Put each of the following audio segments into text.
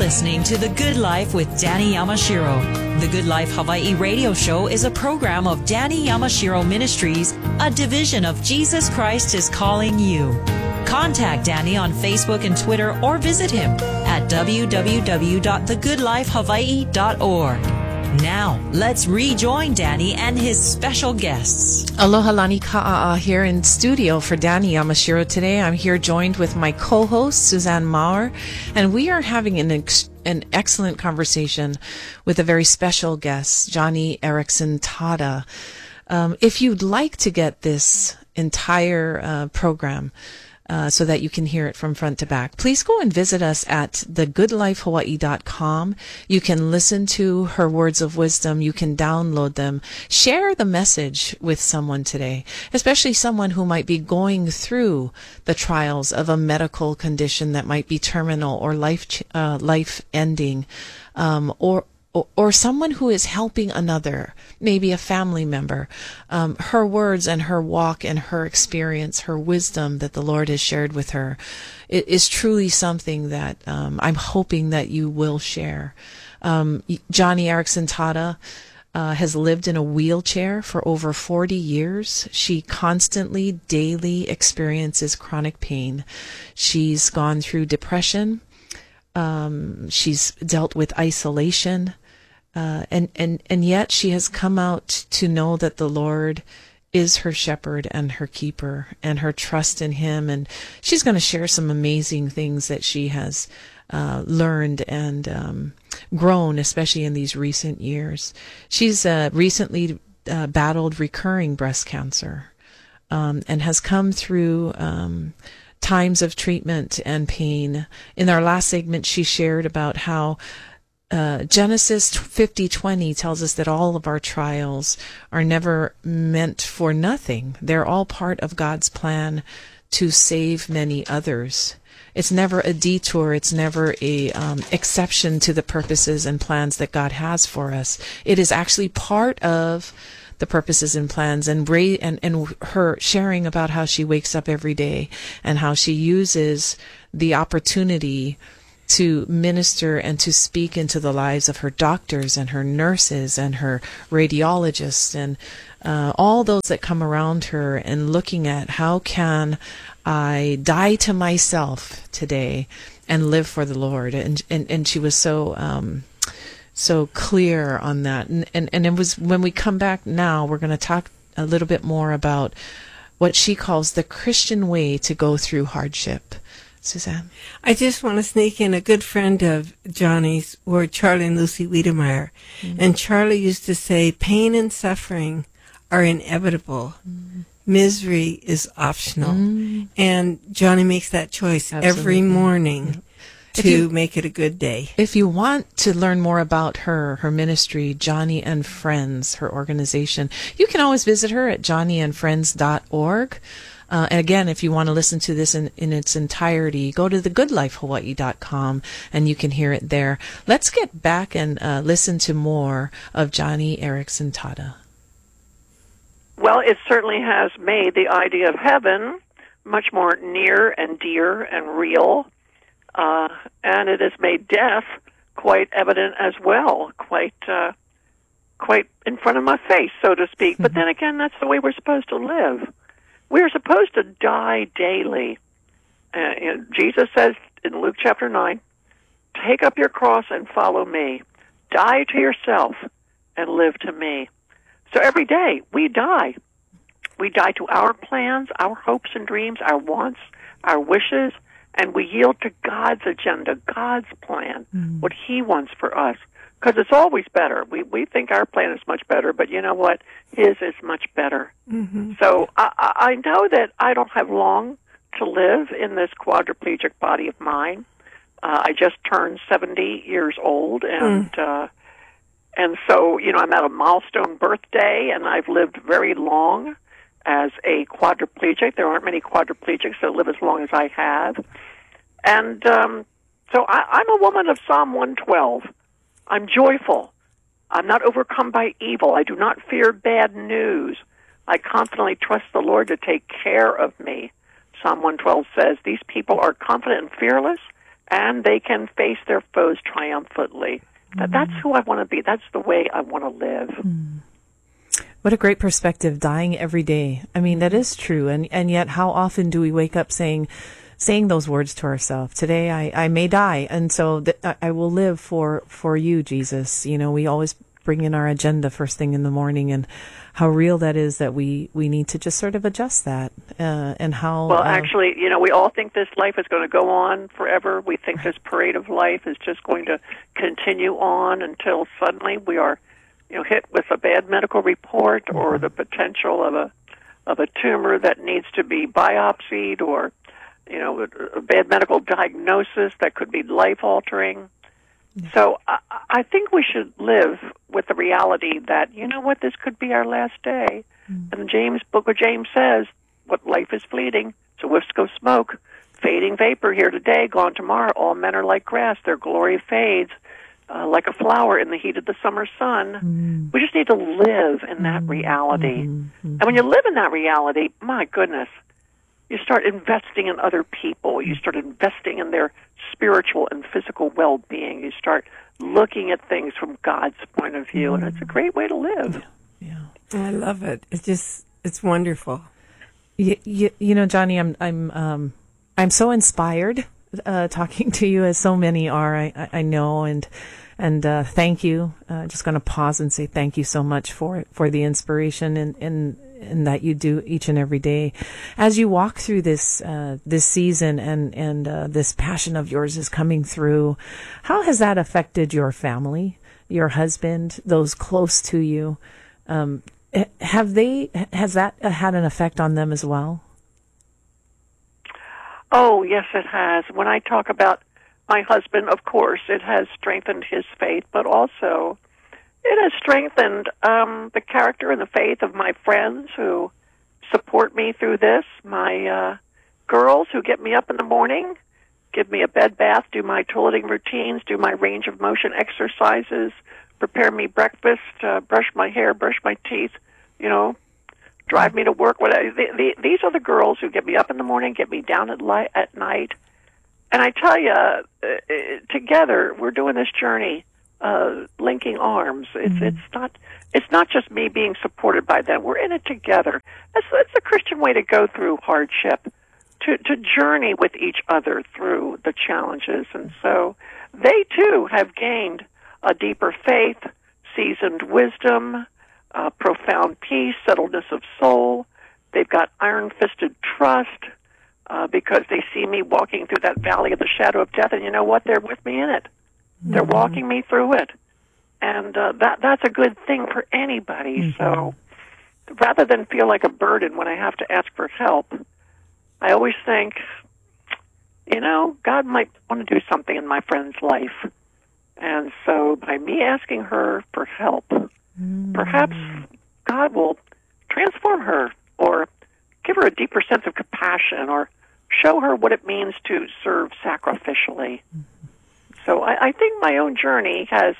listening to The Good Life with Danny Yamashiro. The Good Life Hawaii radio show is a program of Danny Yamashiro Ministries, a division of Jesus Christ is Calling You. Contact Danny on Facebook and Twitter or visit him at www.thegoodlifehawaii.org. Now, let's rejoin Danny and his special guests. Aloha lani ka'a here in studio for Danny Yamashiro today. I'm here joined with my co-host, Suzanne Maurer, and we are having an excellent conversation with a very special guest, Joni Eareckson Tada. If you'd like to get this entire program, so that you can hear it from front to back, please go and visit us at thegoodlifehawaii.com. You can listen to her words of wisdom. You can download them. Share the message with someone today, especially someone who might be going through the trials of a medical condition that might be terminal or life-ending, or someone who is helping another, maybe a family member. Her words and her walk and her experience, her wisdom that the Lord has shared with her, it is truly something that I'm hoping that you will share. Joni Eareckson Tada has lived in a wheelchair for over 40 years. She constantly, daily experiences chronic pain. She's gone through depression. She's dealt with isolation, and yet she has come out to know that the Lord is her shepherd and her keeper, and her trust in Him. And she's going to share some amazing things that she has learned and grown, especially in these recent years. She's recently battled recurring breast cancer, and has come through times of treatment and pain. In our last segment, she shared about how Genesis 50:20 tells us that all of our trials are never meant for nothing. They're all part of God's plan to save many others. It's never a detour. It's never a exception to the purposes and plans that God has for us. It is actually part of the purposes and plans, and her sharing about how she wakes up every day and how she uses the opportunity to minister and to speak into the lives of her doctors and her nurses and her radiologists and all those that come around her, and looking at how can I die to myself today and live for the Lord. And she was so clear on that. And it was, when we come back now, we're going to talk a little bit more about what she calls the Christian way to go through hardship. Suzanne? I just want to sneak in, a good friend of Johnny's were Charlie and Lucy Wiedemeyer. Mm-hmm. And Charlie used to say, pain and suffering are inevitable. Mm-hmm. Misery is optional. Mm-hmm. And Johnny makes that choice every morning. Mm-hmm. To make it a good day. If you want to learn more about her ministry, Joni and Friends, her organization, you can always visit her at joniandfriends.org. And again, if you want to listen to this in its entirety, go to thegoodlifehawaii.com and you can hear it there. Let's get back and listen to more of Joni Eareckson Tada. Well, it certainly has made the idea of heaven much more near and dear and real. And it has made death quite evident as well, quite in front of my face, so to speak. But then again, that's the way we're supposed to live. We are supposed to die daily. Jesus says in Luke chapter 9, take up your cross and follow me. Die to yourself and live to me. So every day we die. We die to our plans, our hopes and dreams, our wants, our wishes, and we yield to God's agenda, God's plan, what He wants for us. Because it's always better. We think our plan is much better, but you know what? His is much better. Mm-hmm. So I know that I don't have long to live in this quadriplegic body of mine. I just turned 70 years old, and so, you know, I'm at a milestone birthday, and I've lived very long as a quadriplegic. There aren't many quadriplegics that live as long as I have. And so I'm a woman of Psalm 112. I'm joyful. I'm not overcome by evil. I do not fear bad news. I confidently trust the Lord to take care of me. Psalm 112 says, these people are confident and fearless, and they can face their foes triumphantly. That's who I want to be. That's the way I want to live. What a great perspective, dying every day. I mean, that is true. And yet how often do we wake up saying those words to ourselves? Today I may die, and so I will live for you, Jesus. You know, we always bring in our agenda first thing in the morning, and how real that is that we need to just sort of adjust that, and how... Well, actually, you know, we all think this life is going to go on forever. We think this parade of life is just going to continue on until suddenly we are, you know, hit with a bad medical report or the potential of a tumor that needs to be biopsied, or, you know, a bad medical diagnosis that could be life-altering. So I think we should live with the reality that, you know what, this could be our last day. And Book of James says, what life is fleeting, so whiffs go smoke, fading vapor here today, gone tomorrow. All men are like grass, their glory fades, like a flower in the heat of the summer sun. We just need to live in that reality. And when you live in that reality, my goodness, you start investing in other people. You start investing in their spiritual and physical well-being. You start looking at things from God's point of view, and it's a great way to live. Yeah. I love it. It's wonderful. You know, Johnny, I'm so inspired talking to you, as so many are. I know, and thank you. Just going to pause and say thank you so much for the inspiration and that you do each and every day as you walk through this season, and this passion of yours is coming through. How has that affected your family, your husband, those close to you? Has that had an effect on them as well? Oh, yes, it has. When I talk about my husband, of course, it has strengthened his faith, but also it has strengthened the character and the faith of my friends who support me through this, my girls who get me up in the morning, give me a bed bath, do my toileting routines, do my range of motion exercises, prepare me breakfast, brush my hair, brush my teeth, you know, drive me to work. Whatever. These are the girls who get me up in the morning, get me down at night. And I tell you, together we're doing this journey, linking arms. It's not just me being supported by them. We're in it together. That's a Christian way to go through hardship, to journey with each other through the challenges. And so they too have gained a deeper faith, seasoned wisdom, profound peace, settledness of soul. They've got iron-fisted trust because they see me walking through that valley of the shadow of death, and you know what? They're with me in it. They're walking me through it. And that's a good thing for anybody. So rather than feel like a burden when I have to ask for help, I always think, you know, God might want to do something in my friend's life. And so by me asking her for help, perhaps God will transform her or give her a deeper sense of compassion or show her what it means to serve sacrificially. So I think my own journey has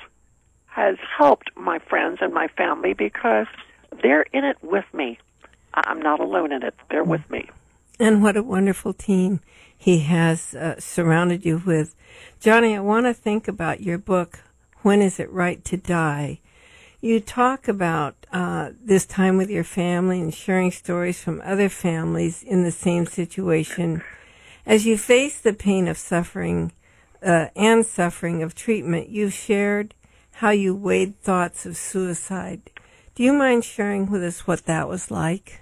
helped my friends and my family because they're in it with me. I'm not alone in it. They're with me. And what a wonderful team he has surrounded you with. Johnny, I want to think about your book, When Is It Right to Die? You talk about this time with your family and sharing stories from other families in the same situation. As you face the pain of suffering and suffering of treatment, you've shared how you weighed thoughts of suicide. Do you mind sharing with us what that was like?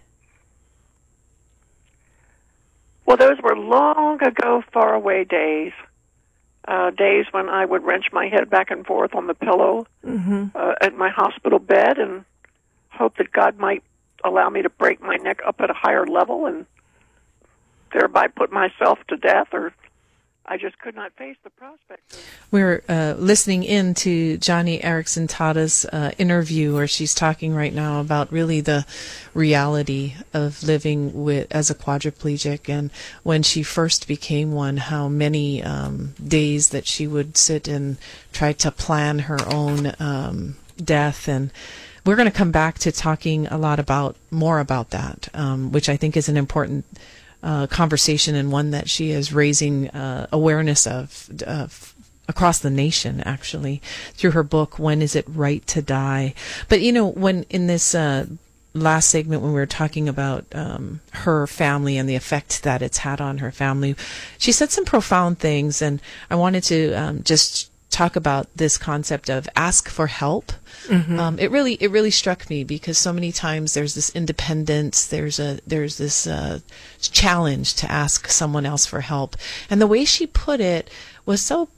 Well, those were long ago, faraway days. Days when I would wrench my head back and forth on the pillow at my hospital bed and hope that God might allow me to break my neck up at a higher level and thereby put myself to death, or I just could not face the prospect. We're listening in to Joni Eareckson Tada's interview where she's talking right now about really the reality of living as a quadriplegic, and when she first became one, how many days that she would sit and try to plan her own death. And we're going to come back to talking a lot more about that, which I think is an important conversation, and one that she is raising awareness of across the nation, actually, through her book, When Is It Right to Die? But, when in this last segment, when we were talking about her family and the effect that it's had on her family, she said some profound things, and I wanted to just talk about this concept of ask for help. Mm-hmm. It really struck me, because so many times there's this independence, there's this challenge to ask someone else for help, and the way she put it was so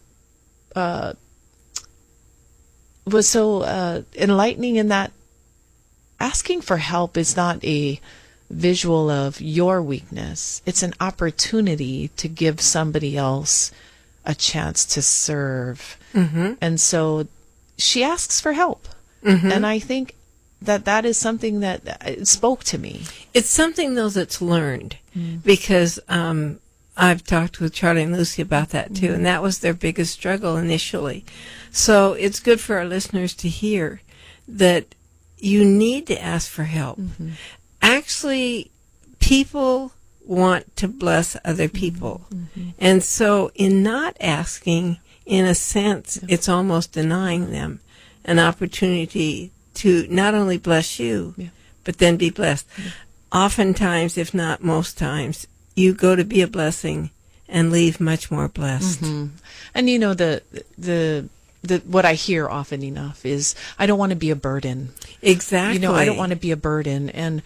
enlightening, in that asking for help is not a visual of your weakness. It's an opportunity to give somebody else a chance to serve. Mm-hmm. And so she asks for help. Mm-hmm. And I think that is something that spoke to me. It's something, though, that's learned, because I've talked with Charlie and Lucy about that, too, and that was their biggest struggle initially. So it's good for our listeners to hear that you need to ask for help. Mm-hmm. Actually, people want to bless other people. Mm-hmm. And so in not asking, in a sense, it's almost denying them an opportunity to not only bless you, but then be blessed. Yeah. Oftentimes, if not most times, you go to be a blessing and leave much more blessed. Mm-hmm. And the what I hear often enough is, I don't want to be a burden. Exactly. I don't want to be a burden. And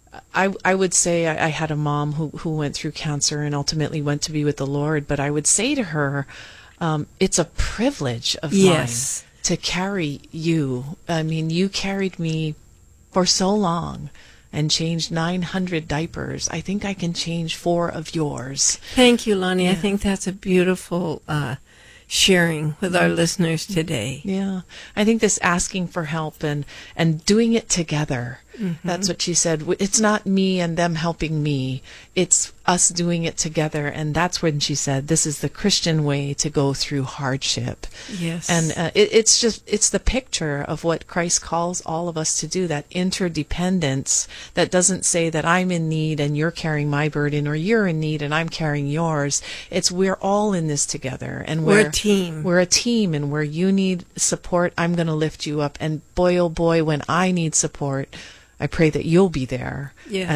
I would say I had a mom who went through cancer and ultimately went to be with the Lord. But I would say to her, it's a privilege of mine to carry you. I mean, you carried me for so long and changed 900 diapers. I think I can change 4 of yours. Thank you, Lonnie. Yeah. I think that's a beautiful sharing with our listeners today. Yeah. I think this asking for help and doing it together. Mm-hmm. That's what she said. It's not me and them helping me. It's us doing it together. And that's when she said, this is the Christian way to go through hardship. Yes. And it's the picture of what Christ calls all of us to do, that interdependence that doesn't say that I'm in need and you're carrying my burden, or you're in need and I'm carrying yours. It's we're all in this together. And we're a team. We're a team, and where you need support, I'm going to lift you up. And boy, oh boy, when I need support, I pray that you'll be there. Yeah.